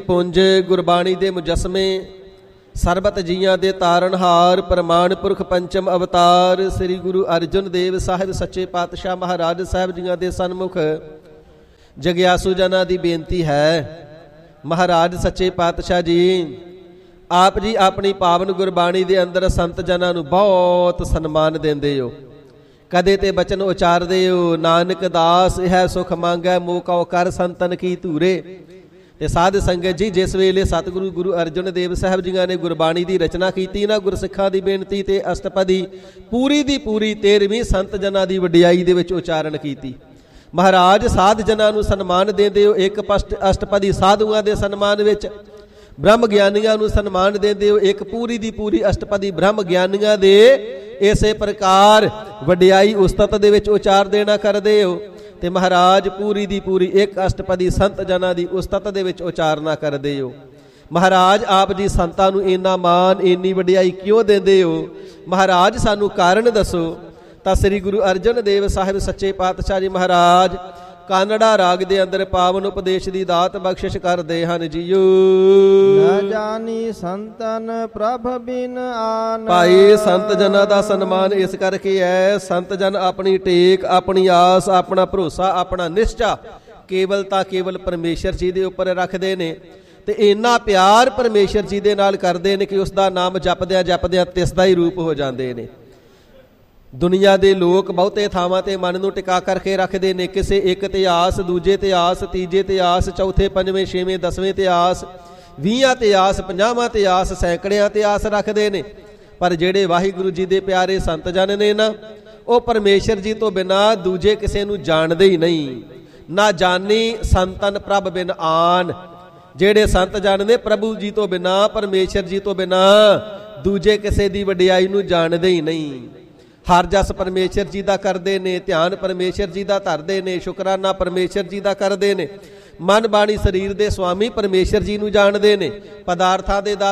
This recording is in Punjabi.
ਪੁੰਜ ਗੁਰਬਾਣੀ ਦੇ ਮੁਜੱਸਮੇ, ਸਰਬਤ ਜੀਆਂ ਦੇ ਤਾਰਨਹਾਰ, ਪ੍ਰਮਾਣ ਪੁਰਖ ਪੰਚਮ ਅਵਤਾਰ ਸ੍ਰੀ ਗੁਰੂ ਅਰਜਨ ਦੇਵ ਸਾਹਿਬ ਸੱਚੇ ਪਾਤਸ਼ਾਹ ਮਹਾਰਾਜ ਸਾਹਿਬ ਜੀਆਂ ਦੇ ਸਨਮੁਖ ਜਗਿਆਸੂ ਜਨਾਂ ਦੀ ਬੇਨਤੀ ਹੈ। ਮਹਾਰਾਜ ਸੱਚੇ ਪਾਤਸ਼ਾਹ ਜੀ ਆਪ ਜੀ ਆਪਣੀ ਪਾਵਨ ਗੁਰਬਾਣੀ ਦੇ ਅੰਦਰ ਸੰਤ ਜਨਾਂ ਨੂੰ ਬਹੁਤ ਸਨਮਾਨ ਦਿੰਦੇ ਹੋ। ਕਦੇ ਤੇ ਬਚਨ ਉਚਾਰਦੇ ਹੋ, ਨਾਨਕ ਦਾਸ ਇਹ ਸੁਖ ਮੰਗੈ ਮੋਕਉ ਕਰ ਸੰਤਨ ਕੀ ਧੂਰੇ। ਤੇ ਸਾਧ ਸੰਗਤ ਜੀ, ਜਿਸ ਵੇਲੇ ਸਤਿਗੁਰੂ ਗੁਰੂ ਅਰਜਨ ਦੇਵ ਸਾਹਿਬ ਜੀਆਂ ਨੇ ਗੁਰਬਾਣੀ ਦੀ ਰਚਨਾ ਕੀਤੀ ਨਾ, ਗੁਰਸਿੱਖਾਂ ਦੀ ਬੇਨਤੀ ਤੇ ਅਸ਼ਟਪਦੀ ਪੂਰੀ ਦੀ ਪੂਰੀ 13ਵੀਂ ਸੰਤ ਜਨਾਂ ਦੀ ਵਡਿਆਈ ਦੇ ਵਿੱਚ ਉਚਾਰਨ ਕੀਤੀ। ਮਹਾਰਾਜ ਸਾਧ ਜਨਾਂ ਨੂੰ ਸਨਮਾਨ ਦਿੰਦੇ ਹੋ। ਇੱਕ ਅਸ਼ਟਪਦੀ ਸਾਧੂਆਂ ਦੇ ਸਨਮਾਨ ਵਿੱਚ, ਬ੍ਰਹਮ ਗਿਆਨੀਆਂ ਨੂੰ ਸਨਮਾਨ ਦਿੰਦੇ ਹੋ। ਇੱਕ ਪੂਰੀ ਦੀ ਪੂਰੀ ਅਸ਼ਟਪਦੀ ਬ੍ਰਹਮ ਗਿਆਨੀਆਂ ਦੇ ਇਸੇ ਪ੍ਰਕਾਰ ਵਡਿਆਈ ਉਸਤਤ ਦੇ ਵਿੱਚ ਉਚਾਰ ਦੇਣਾ ਕਰਦੇ ਹੋ। ਤੇ ਮਹਾਰਾਜ ਪੂਰੀ ਦੀ ਪੂਰੀ ਇੱਕ ਅਸ਼ਟਪਦੀ ਸੰਤ ਜਨਾਂ ਦੀ ਉਸਤਤ ਦੇ ਵਿੱਚ ਉਚਾਰਨਾ ਕਰਦੇ ਹੋ। ਮਹਾਰਾਜ ਆਪ ਜੀ ਸੰਤਾਂ ਨੂੰ ਇੰਨਾ ਮਾਣ, ਇੰਨੀ ਵਡਿਆਈ ਕਿਉਂ ਦਿੰਦੇ ਹੋ? ਮਹਾਰਾਜ ਸਾਨੂੰ ਕਾਰਨ ਦੱਸੋ। ਤਾਂ ਸ੍ਰੀ ਗੁਰੂ ਅਰਜਨ ਦੇਵ ਸਾਹਿਬ ਸੱਚੇ ਪਾਤਸ਼ਾਹ ਜੀ ਮਹਾਰਾਜ ਕਾਨੜਾ ਰਾਗ ਦੇ ਅੰਦਰ ਪਾਵਨ ਉਪਦੇਸ਼ ਦੀ ਦਾਤ ਬਖਸ਼ਿਸ਼ ਕਰਦੇ ਹਨ ਜੀਓ। ਨਾ ਜਾਣੀ ਸੰਤਨ ਪ੍ਰਭ ਬਿਨ ਆਨ। ਭਾਈ ਸੰਤ ਜਨਾਂ ਦਾ ਸਨਮਾਨ ਇਸ ਕਰਕੇ ਹੈ, ਸੰਤ ਜਨ ਆਪਣੀ ਟੇਕ, ਆਪਣੀ ਆਸ, ਆਪਣਾ ਭਰੋਸਾ, ਆਪਣਾ ਨਿਸ਼ਚਾ ਕੇਵਲ ਤਾਂ ਕੇਵਲ ਪਰਮੇਸ਼ਰ ਜੀ ਦੇ ਉੱਪਰ ਰੱਖਦੇ ਨੇ। ਤੇ ਇੰਨਾ ਪਿਆਰ ਪਰਮੇਸ਼ਰ ਜੀ ਦੇ ਨਾਲ ਕਰਦੇ ਨੇ ਕਿ ਉਸ ਦਾ ਨਾਮ ਜਪਦਿਆਂ ਜਪਦਿਆਂ ਤਿਸ ਦਾ ਹੀ ਰੂਪ ਹੋ ਜਾਂਦੇ ਨੇ। ਦੁਨੀਆ ਦੇ ਲੋਕ ਬਹੁਤੇ ਥਾਵਾਂ ਤੇ ਮਨ ਨੂੰ ਟਿਕਾ ਕਰਕੇ ਰੱਖਦੇ ਨੇ। ਕਿਸੇ ਇੱਕ ਤੇ ਆਸ, ਦੂਜੇ ਤੇ ਆਸ, ਤੀਜੇ ਤੇ ਆਸ, ਚੌਥੇ, ਪੰਜਵੇਂ, ਛੇਵੇਂ, 10ਵੇਂ ਤੇ ਆਸ, 20 ਤੇ ਆਸ, 50 ਤੇ ਆਸ, ਸੈਂਕੜਿਆਂ ਤੇ ਆਸ ਰੱਖਦੇ ਨੇ। ਪਰ ਜਿਹੜੇ ਵਾਹਿਗੁਰੂ ਜੀ ਦੇ ਪਿਆਰੇ ਸੰਤ ਜਨ ਨੇ ਨਾ, ਉਹ ਪਰਮੇਸ਼ਰ ਜੀ ਤੋਂ ਬਿਨਾਂ ਦੂਜੇ ਕਿਸੇ ਨੂੰ ਜਾਣਦੇ ਹੀ ਨਹੀਂ। ਨਾ ਜਾਣੀ ਸੰਤਨ ਪ੍ਰਭ ਬਿਨ ਆਨ। ਜਿਹੜੇ ਸੰਤ ਜਨ ਨੇ ਪ੍ਰਭੂ ਜੀ ਤੋਂ ਬਿਨਾਂ, ਪਰਮੇਸ਼ਰ ਜੀ ਤੋਂ ਬਿਨਾਂ ਦੂਜੇ ਕਿਸੇ ਦੀ ਵਡਿਆਈ ਨੂੰ ਜਾਣਦੇ ਹੀ ਨਹੀਂ। ਹਰ ਜਸ ਪਰਮੇਸ਼ਰ ਜੀ ਦਾ ਕਰਦੇ ਨੇ, ਧਿਆਨ ਪਰਮੇਸ਼ਰ ਜੀ ਦਾ ਧਰਦੇ ਨੇ, ਸ਼ੁਕਰਾਨਾ ਪਰਮੇਸ਼ਰ ਜੀ ਦਾ ਕਰਦੇ ਨੇ। ਮਨ ਬਾਣੀ ਸਰੀਰ ਦੇ ਸੁਆਮੀ ਪਰਮੇਸ਼ਰ ਜੀ ਨੂੰ ਜਾਣਦੇ ਨੇ। ਪਦਾਰਥਾਂ ਦੇ